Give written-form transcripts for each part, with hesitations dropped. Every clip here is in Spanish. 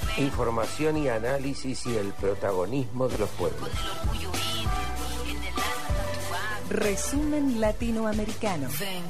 Información y análisis y el protagonismo de los pueblos. Resumen latinoamericano.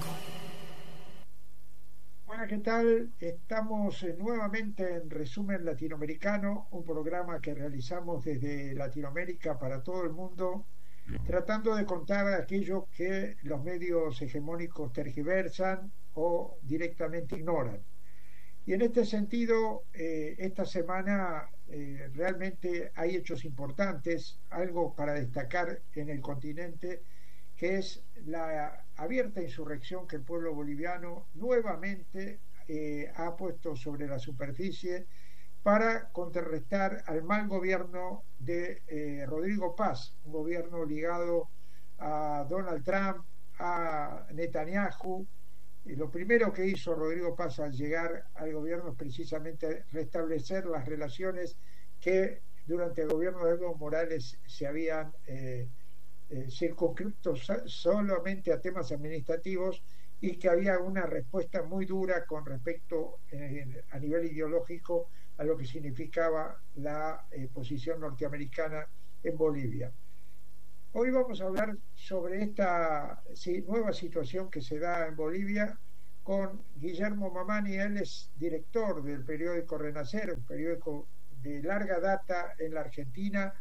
Hola, ¿qué tal? Estamos nuevamente en Resumen Latinoamericano, un programa que realizamos desde Latinoamérica para todo el mundo, tratando de contar aquello que los medios hegemónicos tergiversan o directamente ignoran. Y en este sentido, esta semana realmente hay hechos importantes, algo para destacar en el continente, que es la abierta insurrección que el pueblo boliviano nuevamente ha puesto sobre la superficie para contrarrestar al mal gobierno de Rodrigo Paz, un gobierno ligado a Donald Trump, a Netanyahu. Lo primero que hizo Rodrigo Paz al llegar al gobierno es precisamente restablecer las relaciones que durante el gobierno de Evo Morales se habían circunscrito solamente a temas administrativos y que había una respuesta muy dura con respecto a nivel ideológico a lo que significaba la posición norteamericana en Bolivia. Hoy vamos a hablar sobre esta nueva situación que se da en Bolivia con Guillermo Mamani. Él es director del periódico Renacer, un periódico de larga data en la Argentina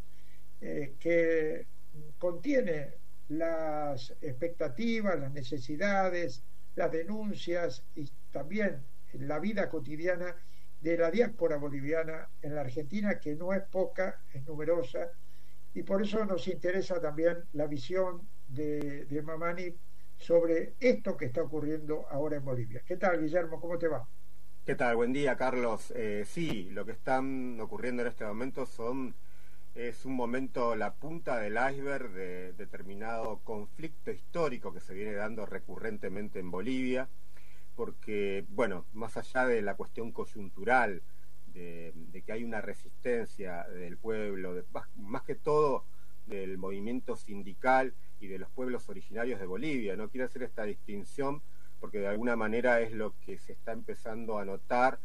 que contiene las expectativas, las necesidades, las denuncias y también la vida cotidiana de la diáspora boliviana en la Argentina, que no es poca, es numerosa, y por eso nos interesa también la visión de Mamani sobre esto que está ocurriendo ahora en Bolivia. ¿Qué tal, Guillermo? ¿Cómo te va? ¿Qué tal? Buen día, Carlos. Sí, lo que están ocurriendo en este momento es un momento, la punta del iceberg de determinado conflicto histórico que se viene dando recurrentemente en Bolivia, porque, bueno, más allá de la cuestión coyuntural, de que hay una resistencia del pueblo, más que todo del movimiento sindical y de los pueblos originarios de Bolivia. No quiero hacer esta distinción porque de alguna manera es lo que se está empezando a notar,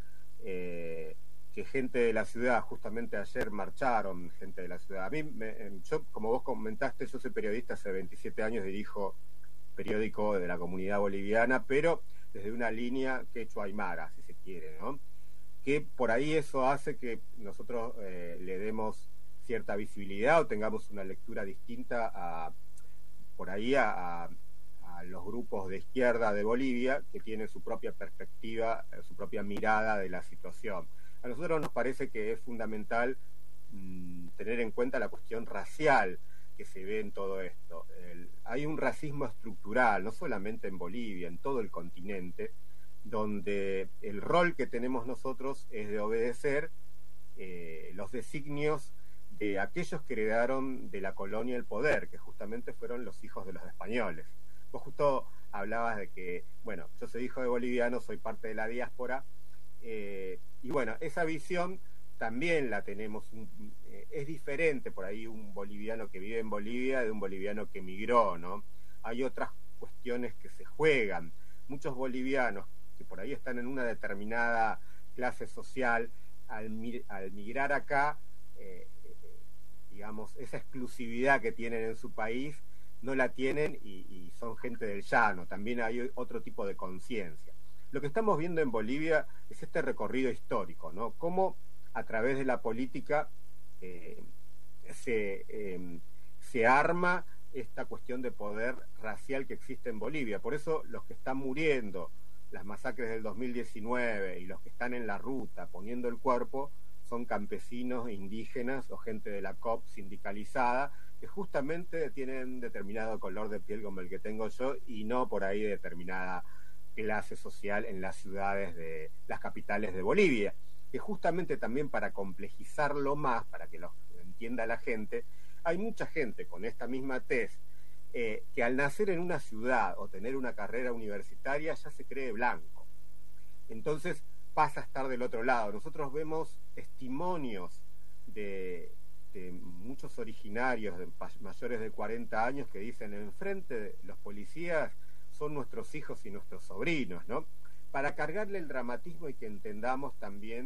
que gente de la ciudad, justamente ayer marcharon gente de la ciudad. A mí, yo, como vos comentaste, yo soy periodista, hace 27 años dirijo periódico de la comunidad boliviana, pero desde una línea quechua-aymara, si se quiere, ¿no? Que por ahí eso hace que nosotros le demos cierta visibilidad o tengamos una lectura distinta por ahí a los grupos de izquierda de Bolivia, que tienen su propia perspectiva, su propia mirada de la situación. A nosotros nos parece que es fundamental tener en cuenta la cuestión racial que se ve en todo esto. Hay un racismo estructural, no solamente en Bolivia, en todo el continente, donde el rol que tenemos nosotros es de obedecer los designios de aquellos que heredaron de la colonia el poder, que justamente fueron los hijos de los españoles. Vos justo hablabas de que, bueno, yo soy hijo de boliviano, soy parte de la diáspora, y bueno, esa visión también la tenemos, es diferente por ahí un boliviano que vive en Bolivia de un boliviano que emigró, ¿no? Hay otras cuestiones que se juegan. Muchos bolivianos que por ahí están en una determinada clase social, al migrar acá, digamos, esa exclusividad que tienen en su país, no la tienen y son gente del llano. También hay otro tipo de conciencia. Lo que estamos viendo en Bolivia es este recorrido histórico, ¿no? Cómo a través de la política se arma esta cuestión de poder racial que existe en Bolivia. Por eso los que están muriendo, las masacres del 2019 y los que están en la ruta poniendo el cuerpo, son campesinos, indígenas o gente de la COP sindicalizada, que justamente tienen determinado color de piel como el que tengo yo y no por ahí determinada clase social en las ciudades de las capitales de Bolivia, que justamente también para complejizarlo más, para que lo entienda la gente, hay mucha gente con esta misma tez que al nacer en una ciudad o tener una carrera universitaria ya se cree blanco. Entonces pasa a estar del otro lado. Nosotros vemos testimonios de muchos originarios de mayores de 40 años que dicen: enfrente de los policías son nuestros hijos y nuestros sobrinos, ¿no? Para cargarle el dramatismo y que entendamos también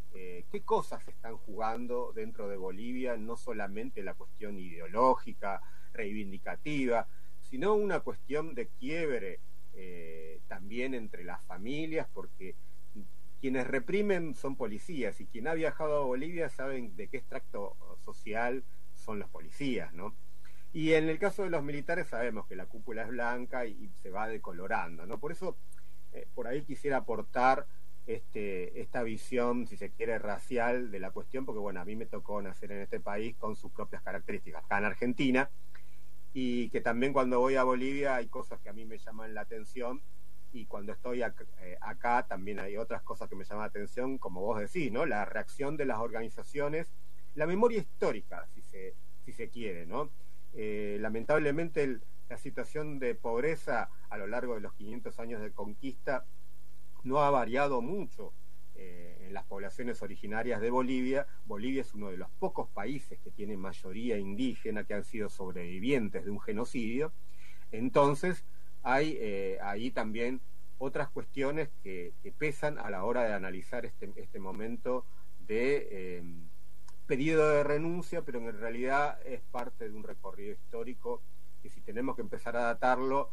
qué cosas se están jugando dentro de Bolivia, no solamente la cuestión ideológica, reivindicativa, sino una cuestión de quiebre también entre las familias, porque quienes reprimen son policías, y quien ha viajado a Bolivia saben de qué extracto social son los policías, ¿no? Y en el caso de los militares sabemos que la cúpula es blanca y se va decolorando, ¿no? Por eso, por ahí quisiera aportar esta visión, si se quiere, racial de la cuestión, porque bueno, a mí me tocó nacer en este país con sus propias características, acá en Argentina, y que también cuando voy a Bolivia hay cosas que a mí me llaman la atención, y cuando estoy acá también hay otras cosas que me llaman la atención, como vos decís, ¿no? La reacción de las organizaciones, la memoria histórica, si se quiere, ¿no? Lamentablemente la situación de pobreza a lo largo de los 500 años de conquista no ha variado mucho en las poblaciones originarias de Bolivia. Bolivia es uno de los pocos países que tiene mayoría indígena, que han sido sobrevivientes de un genocidio. Entonces hay ahí también otras cuestiones que pesan a la hora de analizar este momento de pedido de renuncia, pero en realidad es parte de un recorrido histórico que, si tenemos que empezar a datarlo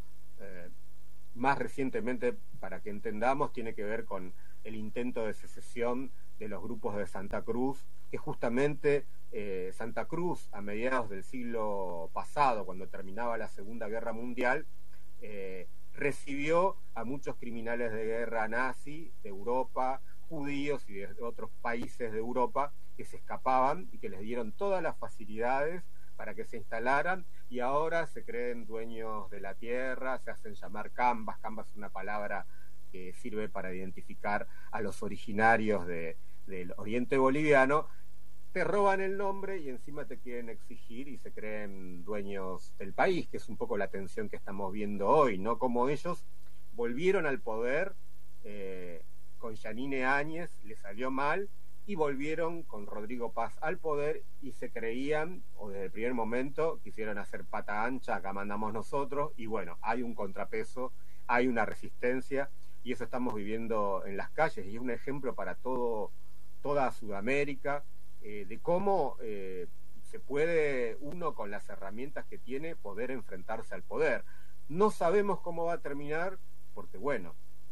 más recientemente, para que entendamos, tiene que ver con el intento de secesión de los grupos de Santa Cruz, que justamente Santa Cruz, a mediados del siglo pasado, cuando terminaba la Segunda Guerra Mundial, recibió a muchos criminales de guerra nazi de Europa, judíos y de otros países de Europa, que se escapaban y que les dieron todas las facilidades para que se instalaran, y ahora se creen dueños de la tierra, se hacen llamar cambas. Cambas es una palabra que sirve para identificar a los originarios del oriente boliviano. Te roban el nombre y encima te quieren exigir y se creen dueños del país, que es un poco la tensión que estamos viendo hoy, ¿no? Como ellos volvieron al poder con Yanine Áñez, le salió mal, y volvieron con Rodrigo Paz al poder y se creían, o desde el primer momento quisieron hacer pata ancha, acá mandamos nosotros, y bueno, hay un contrapeso, hay una resistencia, y eso estamos viviendo en las calles, y es un ejemplo para toda Sudamérica, de cómo se puede uno, con las herramientas que tiene, poder enfrentarse al poder. No sabemos cómo va a terminar, porque bueno,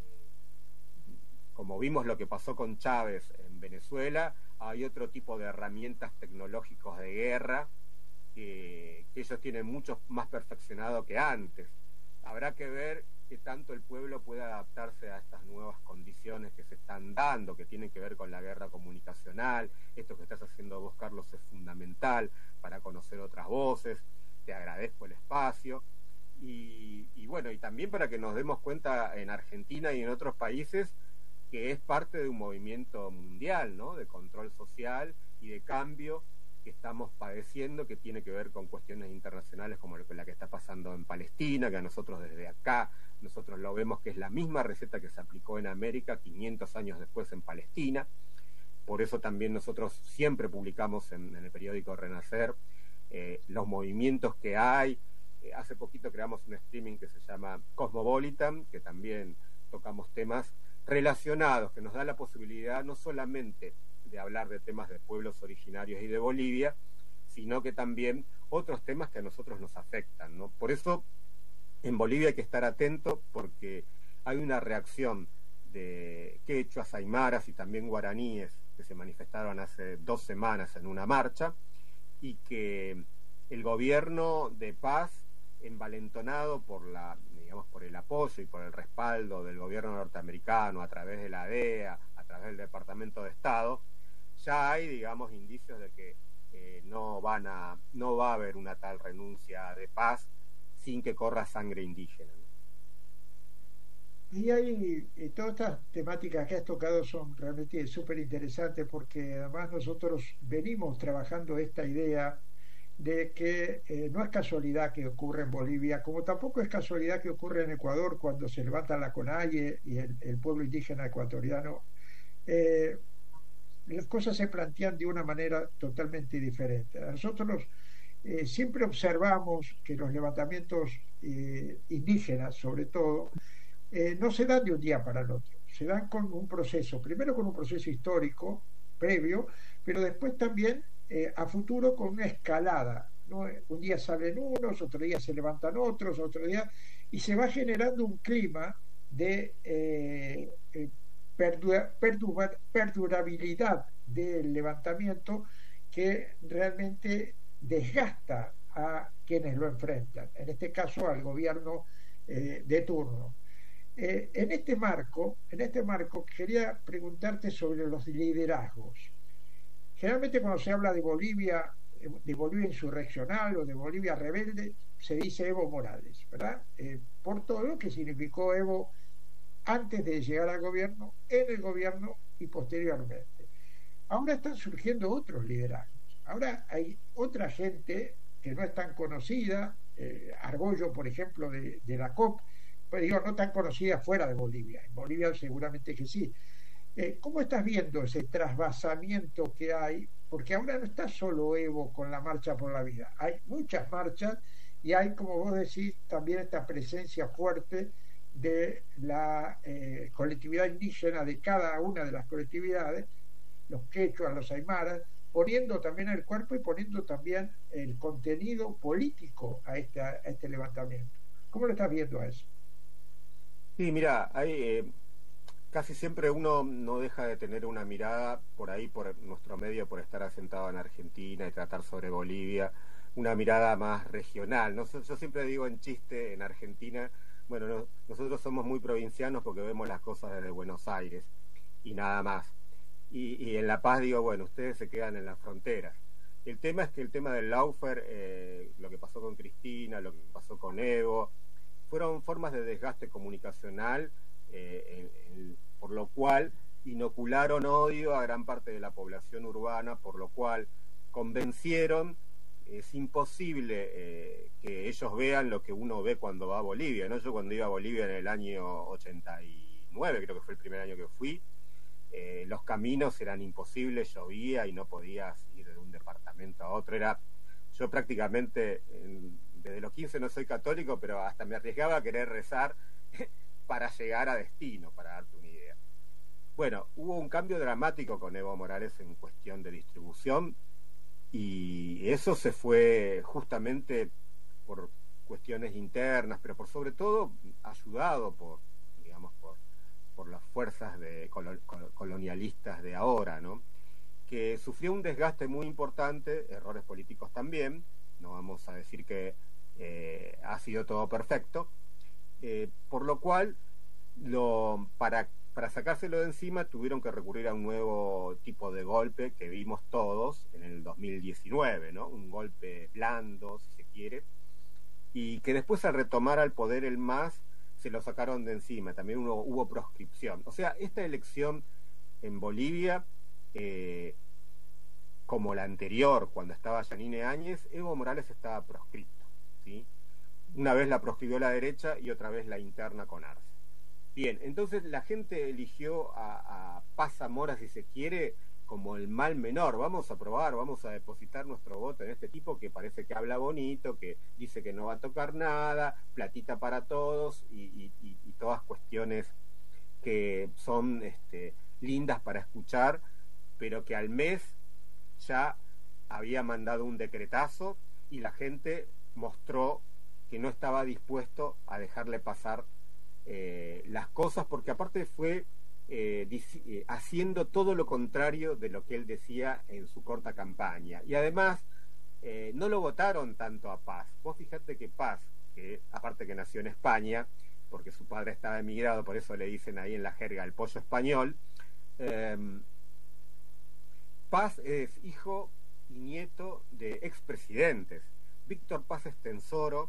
como vimos lo que pasó con Chávez en Venezuela, hay otro tipo de herramientas tecnológicos de guerra que ellos tienen mucho más perfeccionado que antes. Habrá que ver qué tanto el pueblo puede adaptarse a estas nuevas condiciones que se están dando, que tienen que ver con la guerra comunicacional. Esto que estás haciendo vos, Carlos, es fundamental para conocer otras voces. Te agradezco el espacio. Y bueno, y también para que nos demos cuenta en Argentina y en otros países que es parte de un movimiento mundial, ¿no? De control social y de cambio que estamos padeciendo, que tiene que ver con cuestiones internacionales como la que está pasando en Palestina, que a nosotros desde acá, nosotros lo vemos que es la misma receta que se aplicó en América 500 años después en Palestina. Por eso también nosotros siempre publicamos en el periódico Renacer los movimientos que hay. Hace poquito creamos un streaming que se llama Cosmopolitan, que también tocamos temas relacionados, que nos da la posibilidad no solamente de hablar de temas de pueblos originarios y de Bolivia, sino que también otros temas que a nosotros nos afectan, ¿no? Por eso en Bolivia hay que estar atento, porque hay una reacción de quechuas, aymaras y también guaraníes que se manifestaron hace 2 semanas en una marcha, y que el gobierno de Paz, envalentonado por el apoyo y por el respaldo del gobierno norteamericano a través de la DEA, a través del Departamento de Estado, ya hay, digamos, indicios de que no va a haber una tal renuncia de Paz sin que corra sangre indígena, ¿no? Y hay todas estas temáticas que has tocado son realmente súper interesantes, porque además nosotros venimos trabajando esta idea de que no es casualidad que ocurre en Bolivia, como tampoco es casualidad que ocurre en Ecuador cuando se levanta la CONAIE y el pueblo indígena ecuatoriano. Las cosas se plantean de una manera totalmente diferente. Nosotros siempre observamos que los levantamientos indígenas, sobre todo, no se dan de un día para el otro, se dan con un proceso, primero con un proceso histórico, previo, pero después también a futuro con una escalada, ¿no? Un día salen unos, otro día se levantan otros, otro día, y se va generando un clima de perdurabilidad del levantamiento que realmente desgasta a quienes lo enfrentan, en este caso al gobierno de turno. En este marco quería preguntarte sobre los liderazgos. Generalmente cuando se habla de Bolivia insurreccional o de Bolivia rebelde, se dice Evo Morales, ¿verdad? Por todo lo que significó Evo antes de llegar al gobierno, en el gobierno y posteriormente. Ahora están surgiendo otros liderazgos. Ahora hay otra gente que no es tan conocida, Argollo, por ejemplo, de la COP, pues digo, no tan conocida fuera de Bolivia. En Bolivia seguramente que sí. ¿Cómo estás viendo ese trasvasamiento que hay? Porque ahora no está solo Evo con la Marcha por la Vida. Hay muchas marchas y hay, como vos decís, también esta presencia fuerte de la colectividad indígena de cada una de las colectividades, los quechuas, los aymaras, poniendo también el cuerpo y poniendo también el contenido político a este levantamiento. ¿Cómo lo estás viendo a eso? Sí, mira, hay, casi siempre uno no deja de tener una mirada por ahí, por nuestro medio, por estar asentado en Argentina y tratar sobre Bolivia, una mirada más regional, ¿no? Yo siempre digo en chiste, en Argentina, bueno, nosotros somos muy provincianos porque vemos las cosas desde Buenos Aires y nada más. Y en La Paz digo, bueno, ustedes se quedan en las fronteras. El tema es que el tema del Lawfare, lo que pasó con Cristina, lo que pasó con Evo, fueron formas de desgaste comunicacional, por lo cual inocularon odio a gran parte de la población urbana, por lo cual convencieron. Es imposible que ellos vean lo que uno ve cuando va a Bolivia, ¿no? Yo cuando iba a Bolivia en el año 89, creo que fue el primer año que fui, los caminos eran imposibles, llovía y no podías ir de un departamento a otro. Yo prácticamente, desde los 15 no soy católico, pero hasta me arriesgaba a querer rezar para llegar a destino, para darte una idea. Bueno, hubo un cambio dramático con Evo Morales en cuestión de distribución, y eso se fue justamente por cuestiones internas, pero por sobre todo ayudado por las fuerzas colonialistas de ahora, ¿no? Que sufrió un desgaste muy importante, errores políticos también, no vamos a decir que ha sido todo perfecto, por lo cual para sacárselo de encima tuvieron que recurrir a un nuevo tipo de golpe que vimos todos en el 2019, ¿no? Un golpe blando, si se quiere, y que después al retomar al poder el MAS se lo sacaron de encima. También hubo proscripción. O sea, esta elección en Bolivia, como la anterior, cuando estaba Yanine Áñez, Evo Morales estaba proscripto, ¿sí? Una vez la proscribió la derecha y otra vez la interna con Arce. Bien, entonces la gente eligió a Paz Zamora, si se quiere, como el mal menor. Vamos a probar, vamos a depositar nuestro voto en este tipo que parece que habla bonito, que dice que no va a tocar nada, platita para todos y todas cuestiones que son lindas para escuchar, pero que al mes ya había mandado un decretazo y la gente mostró que no estaba dispuesto a dejarle pasar las cosas, porque aparte fue haciendo todo lo contrario de lo que él decía en su corta campaña. Y además no lo votaron tanto a Paz. Vos fijate que Paz, que aparte que nació en España, porque su padre estaba emigrado, por eso le dicen ahí en la jerga el pollo español, Paz es hijo y nieto de expresidentes. Víctor Paz Estenssoro,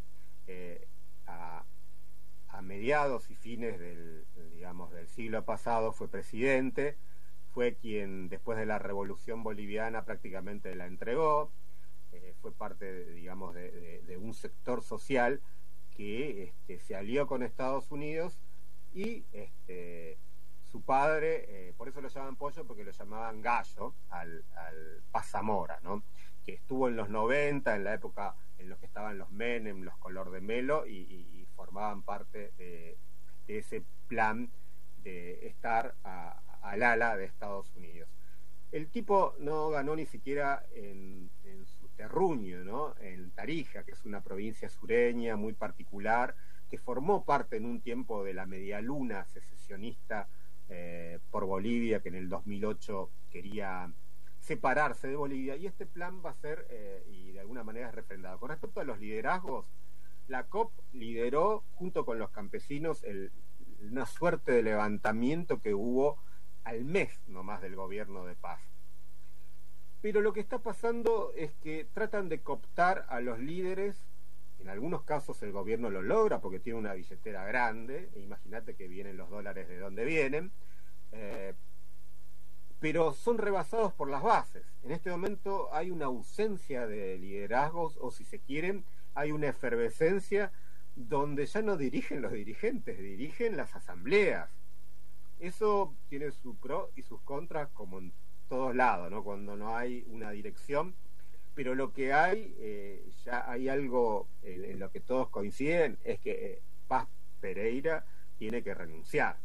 a mediados y fines del siglo pasado fue presidente, fue quien después de la Revolución Boliviana prácticamente la entregó, fue parte de un sector social que se alió con Estados Unidos y su padre, por eso lo llamaban pollo, porque lo llamaban gallo al Paz Zamora, ¿no? Que estuvo en los 90, en la época en los que estaban los Menem, los Color de Melo, y formaban parte de ese plan de estar al ala de Estados Unidos. El tipo no ganó ni siquiera en su terruño, ¿no? En Tarija, que es una provincia sureña muy particular, que formó parte en un tiempo de la medialuna secesionista por Bolivia, que en el 2008 quería separarse de Bolivia, y este plan va a ser, y de alguna manera es refrendado. Con respecto a los liderazgos, la COP lideró, junto con los campesinos, una suerte de levantamiento que hubo al mes nomás del gobierno de paz. Pero lo que está pasando es que tratan de cooptar a los líderes. En algunos casos el gobierno lo logra porque tiene una billetera grande, imagínate que vienen los dólares de donde vienen, pero son rebasados por las bases. En este momento hay una ausencia de liderazgos, o si se quieren, hay una efervescencia donde ya no dirigen los dirigentes, dirigen las asambleas. Eso tiene su pro y sus contras, como en todos lados, ¿no? Cuando no hay una dirección, pero lo que hay, ya hay algo en lo que todos coinciden, es que Paz Pereira tiene que renunciar.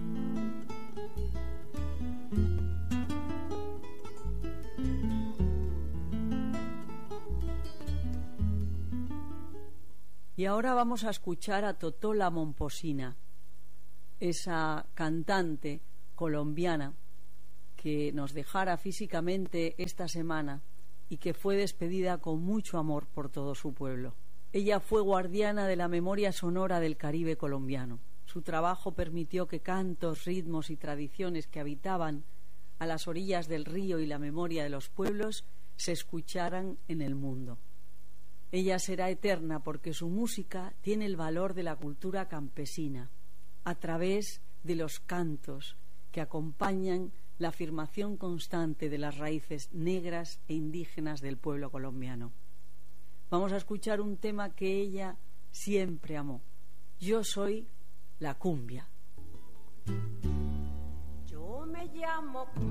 Y ahora vamos a escuchar a Totola Momposina, esa cantante colombiana que nos dejara físicamente esta semana y que fue despedida con mucho amor por todo su pueblo. Ella fue guardiana de la memoria sonora del Caribe colombiano. Su trabajo permitió que cantos, ritmos y tradiciones que habitaban a las orillas del río y la memoria de los pueblos se escucharan en el mundo. Ella será eterna porque su música tiene el valor de la cultura campesina, a través de los cantos que acompañan la afirmación constante de las raíces negras e indígenas del pueblo colombiano. Vamos a escuchar un tema que ella siempre amó. Yo soy la cumbia. Yo me llamo cumbia.